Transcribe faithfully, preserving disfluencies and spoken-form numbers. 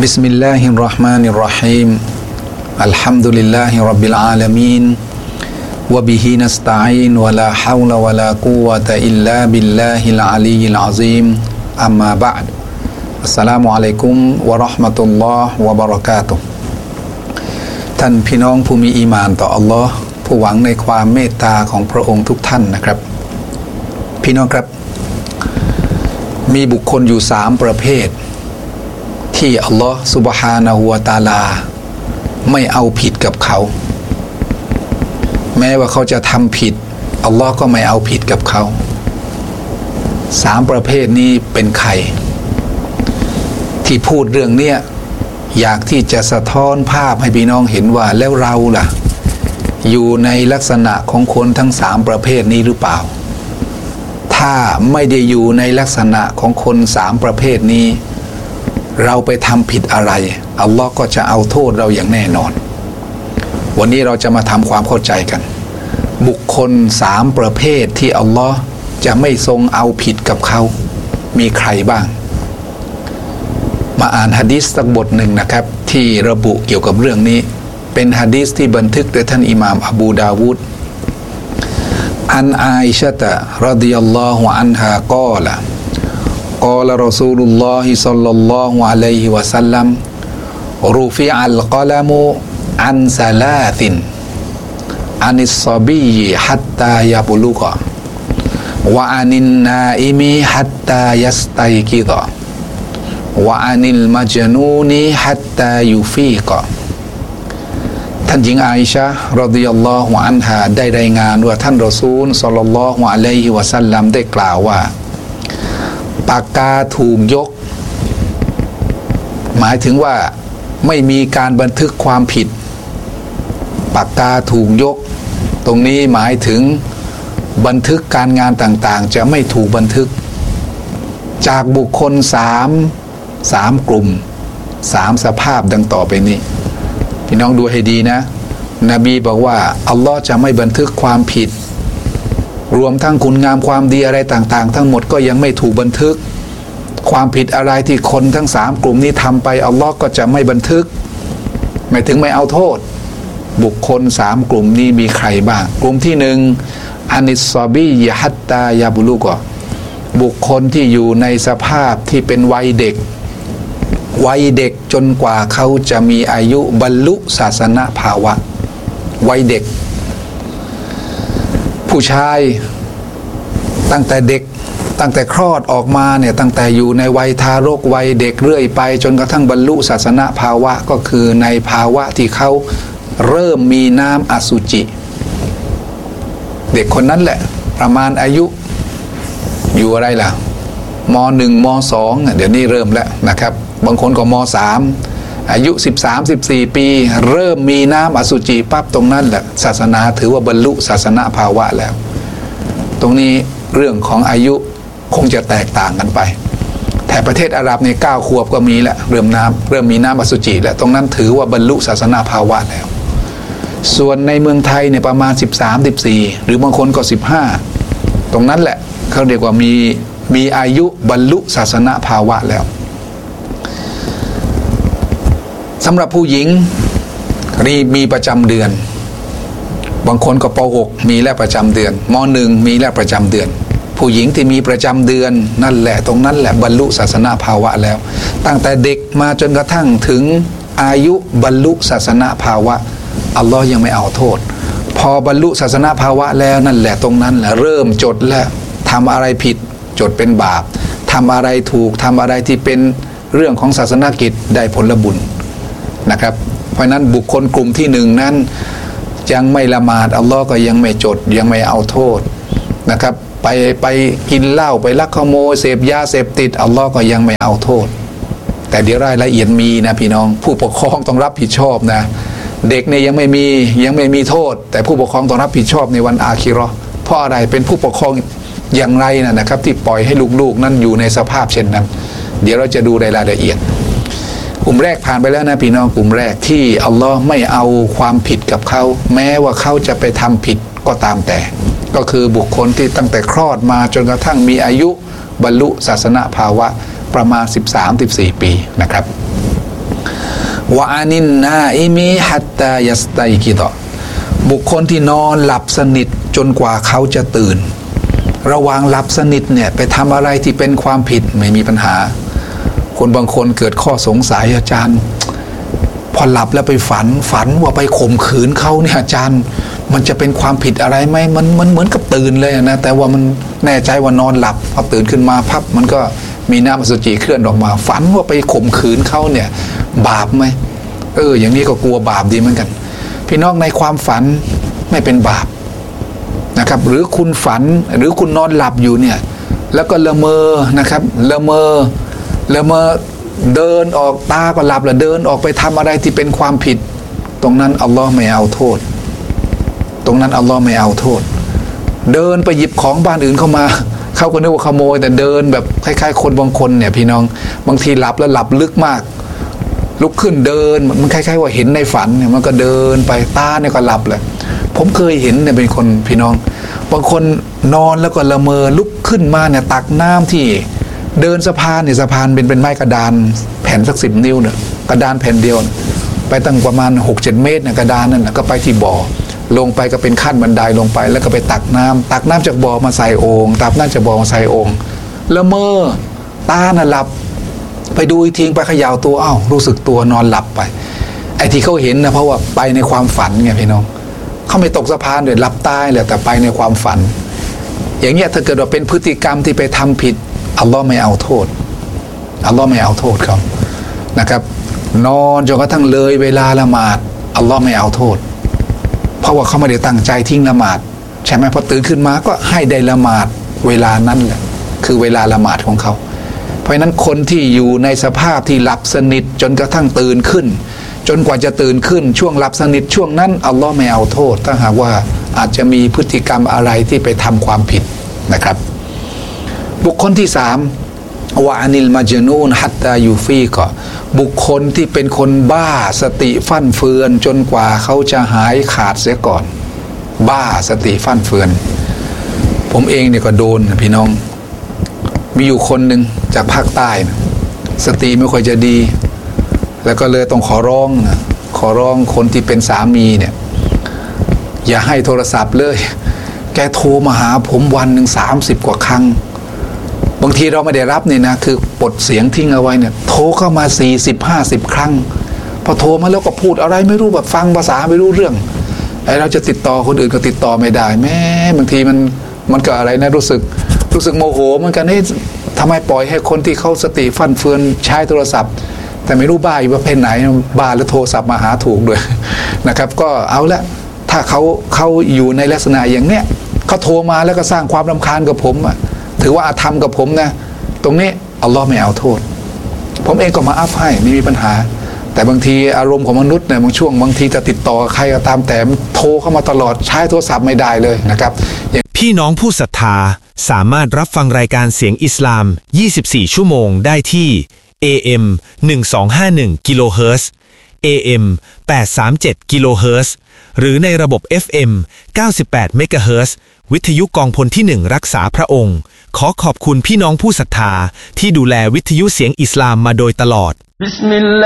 بسم الله الرحمن الرحيم الحمد لله رب العالمين وبه نستعين ولا حول ولا قوة إلا بالله العلي العظيم أما بعد السلام عليكم ورحمة الله وبركاته ท่านพี่น้องผู้มีอีหม่านต่ออัลลอฮ์ผู้หวังในความเมตตาของพระองค์ทุกท่านนะครับพี่น้องครับมีบุคคลอยู่สามประเภทที่อัลลอฮ์ซุบฮานะฮูวะตะอาลาไม่เอาผิดกับเขาแม้ว่าเขาจะทำผิดอัลลอฮ์ก็ไม่เอาผิดกับเขาสามประเภทนี้เป็นใครที่พูดเรื่องเนี้ยอยากที่จะสะท้อนภาพให้พี่น้องเห็นว่าแล้วเราล่ะอยู่ในลักษณะของคนทั้งสามประเภทนี้หรือเปล่าถ้าไม่ได้อยู่ในลักษณะของคนสามประเภทนี้เราไปทำผิดอะไรอัลลอฮ์ก็จะเอาโทษเราอย่างแน่นอนวันนี้เราจะมาทำความเข้าใจกันบุคคลสามประเภทที่อัลลอฮ์จะไม่ทรงเอาผิดกับเขามีใครบ้างมาอ่านหะดีษสักบทหนึ่งนะครับที่ระบุเกี่ยวกับเรื่องนี้เป็นหะดีษที่บันทึกโดยท่านอิหม่ามอบูดาวูดอันอาอิชะตะรอฎิยัลลอฮุอันฮากอละกอลรอซูลุลลอฮิศ็อลลัลลอฮุอะลัยฮิวะซัลลัมรุฟิอัลกะละมุอันซะลาซินอานิศศบีฮัตตายะบุลุกะวะอานินนาอิมิฮัตตายัสตัยกิฎะวะอานิลมัจนูนีฮัตตายุฟีกะท่านหญิงอาอิชะฮ์รอฎิยัลลอฮุอันฮาได้รายงานว่าท่านรอซูลศ็อลลัลลอฮุอะลัยฮิวะซัลลัมได้กล่าวว่าปากกาถูกยกหมายถึงว่าไม่มีการบันทึกความผิดปากกาถูกยกตรงนี้หมายถึงบันทึกการงานต่างๆจะไม่ถูกบันทึกจากบุคคลสามสามกลุ่มสามสภาพดังต่อไปนี้พี่น้องดูให้ดีนะนบีบอกว่าอัลลอฮ์จะไม่บันทึกความผิดรวมทั้งคุณงามความดีอะไรต่างๆทั้งหมดก็ยังไม่ถูกบันทึกความผิดอะไรที่คนทั้งสามกลุ่มนี้ทำไปอัลลอฮ์ก็จะไม่บันทึกหมายถึงไม่เอาโทษบุคคลสามกลุ่มนี้มีใครบ้างกลุ่มที่หนึ่งอานิศศอบียะฮัตตายะบุลุกะบุคคลที่อยู่ในสภาพที่เป็นวัยเด็กวัยเด็กจนกว่าเขาจะมีอายุบรรลุศาสนภาวะวัยเด็กผู้ชายตั้งแต่เด็กตั้งแต่คลอดออกมาเนี่ยตั้งแต่อยู่ในวัยทารกวัยเด็กเรื่อยไปจนกระทั่งบรรลุศาสนภาวะก็คือในภาวะที่เขาเริ่มมีน้ำอสุจิเด็กคนนั้นแหละประมาณอายุอยู่อะไรล่ะมหนึ่งมสองเดี๋ยวนี้เริ่มแล้วนะครับบางคนก็มสามอายุสิบสาม สิบสี่ปีเริ่มมีน้ำอสุจิปั๊บตรงนั้นแหละศาสนาถือว่าบรรลุศาสนภาวะแล้วตรงนี้เรื่องของอายุคงจะแตกต่างกันไปแต่ประเทศอาหรับในเก้าขวบก็มีแล้วเริ่มน้ำเริ่มมีน้ำอสุจิแล้วตรงนั้นถือว่าบรรลุศาสนภาวะแล้วส่วนในเมืองไทยเนี่ยประมาณสิบสาม สิบสี่หรือบางคนก็สิบห้าตรงนั้นแหละเขาเรียกว่ามีมีอายุบรรลุศาสนภาวะแล้วสำหรับผู้หญิงรีมีประจำเดือนบางคนก็ป หกมีแล้วประจำเดือนม หนึ่งมีแล้วประจำเดือนผู้หญิงที่มีประจำเดือนนั่นแหละตรงนั้นแหละบรรลุศาสนภาวะแล้วตั้งแต่เด็กมาจนกระทั่งถึงอายุบรรลุศาสนภาวะอัลลอฮ์ยังไม่เอาโทษพอบรรลุศาสนภาวะแล้วนั่นแหละตรงนั้นแหละเริ่มจดแล้วทำอะไรผิดจดเป็นบาปทำอะไรถูกทำอะไรที่เป็นเรื่องของศาสนกิจได้ผลบุญนะครับเพราะนั้นบุคคลกลุ่มที่หนึ่งนั้นยังไม่ละหมาดอัลลอฮ์ก็ยังไม่จดยังไม่เอาโทษนะครับไปไปกินเหล้าไปลักขโมยเสพยาเสพติดอัลลอฮ์ก็ยังไม่เอาโทษแต่เดี๋ยวรายละเอียดมีนะพี่น้องผู้ปกครองต้องรับผิดชอบนะเด็กเนี่ยยังไม่มียังไม่มีโทษแต่ผู้ปกครองต้องรับผิดชอบในวันอาคิเราะห์เพราะอะไรเป็นผู้ปกครองอย่างไรนะนะครับที่ปล่อยให้ลูกๆนั้นอยู่ในสภาพเช่นนั้นเดี๋ยวเราจะดูรายละเอียดกลุ่มแรกผ่านไปแล้วนะพี่น้องกลุ่มแรกที่อัลลอฮ์ไม่เอาความผิดกับเขาแม้ว่าเขาจะไปทำผิดก็ตามแต่ก็คือบุคคลที่ตั้งแต่คลอดมาจนกระทั่งมีอายุบรรลุศาสนภาวะประมาณ สิบสาม สิบสี่ ปีนะครับวะอานินนาอิมิฮัตตายัสตัยกิตะบุคคลที่นอนหลับสนิทจนกว่าเขาจะตื่นระหว่างหลับสนิทเนี่ยไปทำอะไรที่เป็นความผิดไม่มีปัญหาคนบางคนเกิดข้อสงสัยอาจารย์พอหลับแล้วไปฝันฝันว่าไปข่มขืนเขาเนี่ยอาจารย์มันจะเป็นความผิดอะไรไหมมันมันเหมือนกับตื่นเลยนะแต่ว่ามันแน่ใจว่านอนหลับพอตื่นขึ้นมาพับมันก็มีน้ำอสุจิเคลื่อนออกมาฝันว่าไปข่มขืนเขาเนี่ยบาปไหมเอออย่างนี้ก็กลัวบาปดีเหมือนกันพี่น้องในความฝันไม่เป็นบาปนะครับหรือคุณฝันหรือคุณนอนหลับอยู่เนี่ยแล้วก็ละเมอนะครับละเมอละเมอเดินออกตาก็หลับแล้วเดินออกไปทำอะไรที่เป็นความผิดตรงนั้นอัลลอฮ์ไม่เอาโทษตรงนั้นอัลลอฮ์ไม่เอาโทษเดินไปหยิบของบ้านอื่นเข้ามาเขาก็นึกว่าขโมยแต่เดินแบบคล้ายๆคนบางคนเนี่ยพี่น้องบางทีหลับแล้วหลับลึกมากลุกขึ้นเดินมันคล้ายๆว่าเห็นในฝันเนี่ยมันก็เดินไปตาเนี่ยก็หลับเลยผมเคยเห็นเนี่ยเป็นคนพี่น้องบางคนนอนแล้วก็ละเมอลุกขึ้นมาเนี่ยตักน้ำที่เดินสะพานเนี่ยสะพานเป็นเป็นไม้กระดานแผ่นสักสิบนิ้วเนี่ยกระดานแผ่นเดียวไปตั้งประมาณหกเจ็ดเมตรเนี่ยกระดานนั่นก็ไปที่บ่อลงไปก็เป็นขั้นบันไดลงไปแล้วก็ไปตักน้ำตักน้ำจากบ่อมาใส่โอ่งตักน้ำจากบ่อมาใส่โอ่งละเมอตาน่ะหลับไปดูอีกทีไปเขย่าตัวอ้าวรู้สึกตัวนอนหลับไปไอ้ที่เขาเห็นนะเพราะว่าไปในความฝันไงพี่น้องเขาไม่ตกสะพานเลยหลับตายเลยแต่ไปในความฝันอย่างเงี้ยถ้าเกิดว่าเป็นพฤติกรรมที่ไปทำผิดอัลลอฮ์ไม่เอาโทษอัลลอฮ์ไม่เอาโทษเขานะครับนอนจนกระทั่งเลยเวลาละหมาดอัลลอฮ์ไม่เอาโทษเพราะว่าเขาไม่ได้ตั้งใจทิ้งละหมาดใช่ไหมพอตื่นขึ้นมาก็ให้ได้ละหมาดเวลานั้นแหละคือเวลาละหมาดของเขาเพราะฉะนั้นคนที่อยู่ในสภาพที่หลับสนิทจนกระทั่งตื่นขึ้นจนกว่าจะตื่นขึ้นช่วงหลับสนิทช่วงนั้นอัลลอฮ์ไม่เอาโทษถ้าหากว่าอาจจะมีพฤติกรรมอะไรที่ไปทำความผิดนะครับบุคคลที่สามวะอานิลมาจนูนฮัตตายูฟีก็บุคคลที่เป็นคนบ้าสติฟั่นเฟือนจนกว่าเขาจะหายขาดเสียก่อนบ้าสติฟั่นเฟือนผมเองเนี่ยก็โดนพี่น้องมีอยู่คนหนึ่งจากภาคใต้นะสติไม่ค่อยจะดีแล้วก็เลยต้องขอร้องนะขอร้องคนที่เป็นสามีเนี่ยอย่าให้โทรศัพท์เลยแกโทรมาหาผมวันหนึ่งสามสิบกว่าครั้งบางทีเราไม่ได้รับนี่นะคือปลดเสียงทิ้งเอาไว้เนี่ยโทรเข้ามาสี่สิบห้าสิบครั้งพอโทรมาแล้วก็พูดอะไรไม่รู้แบบฟังภาษาไม่รู้เรื่องไอ้เราจะติดต่อคนอื่นก็ติดต่อไม่ได้แม้บางทีมันมันก็อะไรนะรู้สึกรู้สึกโมโหเหมือนกันนี่ทำไมปล่อยให้คนที่เขาสติฟั่นเฟือนใช้โทรศัพท์แต่ไม่รู้บ้าอยู่ประเภทไหนบ้าแล้วโทรศัพท์มาหาถูกด้วยนะครับก็เอาละถ้าเขาเขาอยู่ในลักษณะอย่างเนี้ยเขาโทรมาแล้วก็สร้างความรำคาญกับผมอ่ะถือว่าอาธรรมกับผมนะตรงนี้อัลลอฮ์ไม่เอาโทษผมเองก็มาอัพให้ไม่มีปัญหาแต่บางทีอารมณ์ของมนุษย์เนี่ยบางช่วงบางทีจะติดต่อใครก็ตามแต่โทรเข้ามาตลอดใช้โทรศัพท์ไม่ได้เลยนะครับพี่น้องผู้ศรัทธาสามารถรับฟังรายการเสียงอิสลามยี่สิบสี่ชั่วโมงได้ที่ เอ เอ็ม หนึ่งสองห้าหนึ่ง กิโลเฮิรตซ์ เอ เอ็ม แปดสามเจ็ด กิโลเฮิรตซ์ หรือในระบบ เอฟ เอ็ม เก้าสิบแปด เมกะเฮิรตซ์ วิทยุกองพลที่หนึ่งรักษาพระองค์ขอขอบคุณพี่น้องผู้ศรัทธาที่ดูแลวิทยุเสียงอิสลามมาโดยตลอด